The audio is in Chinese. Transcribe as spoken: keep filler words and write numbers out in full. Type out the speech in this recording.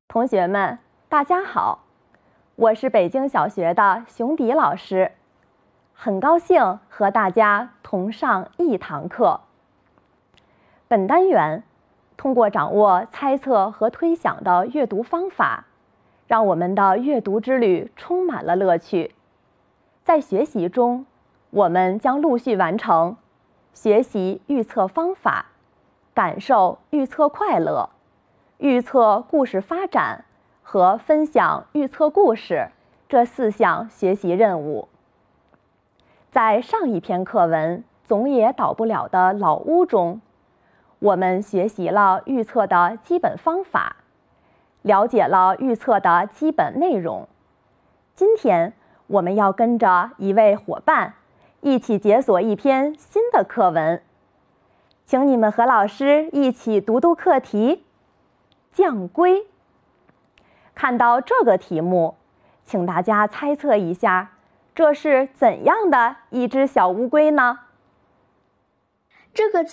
同学们，大家好，我是北京小学的熊迪老师，很高兴和大家同上一堂课。本单元通过掌握猜测和推想的阅读方法，让我们的阅读之旅充满了乐趣。在学习中，我们将陆续完成学习预测方法、感受预测快乐、预测故事发展和分享预测故事这四项学习任务。在上一篇课文总也倒不了的老屋中，我们学习了预测的基本方法，了解了预测的基本内容。今天我们要跟着一位伙伴一起解锁一篇新的课文，请你们和老师一起读读课题。将龟。看到这个题目，请大家猜测一下，这是怎样的一只小乌龟呢？ 这个